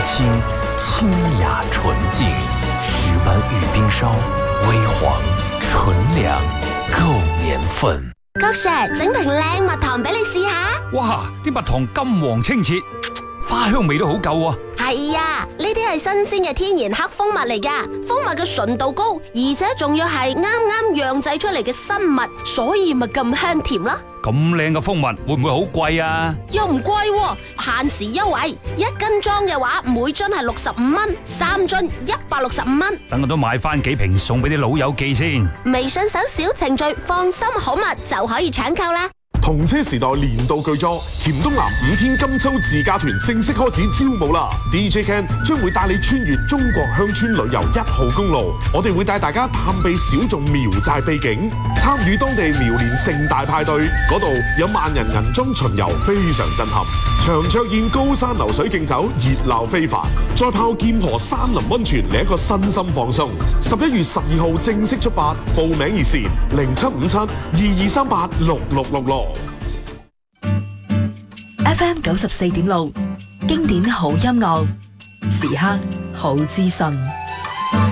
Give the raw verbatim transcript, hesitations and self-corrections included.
清，清雅纯净，十碗玉冰燒，微黃純涼，夠年份。 郭 Sir， 整瓶靚蜜糖俾你試下。 哇！啲蜜糖金黃清澈，花香味都好夠啊！ 係啊，呢啲係新鮮嘅天然黑蜂蜜嚟噶，蜂蜜嘅純度高，而且仲要係啱啱釀製出嚟嘅新蜜，所以咪咁香甜啦。 咁靚嘅蜂蜜會唔會好貴啊？ 又唔貴喎，限時優惠，一斤裝嘅話每樽係六十五蚊，三樽一百六十五蚊。 等我都買翻幾瓶送俾啲老友記先。 微信搜小程序，放心好蜜就可以搶購啦。 同車時代年度巨作，黔東南五天金秋自駕團正式開始招募啦 ！D J Ken 將會帶你穿越中國鄉村旅遊一號公路，我哋會帶大家探秘小眾苗寨秘境，參與當地苗年盛大派對，嗰度有萬人銀裝巡遊，非常震撼。長桌宴、高山流水競走，熱鬧非凡。再泡劍河山林溫泉，嚟一個身心放鬆。十一月十二號正式出發，報名熱線零七五七二二三八六六六六。 F M 九十四點六，經典好音樂，時刻好資訊。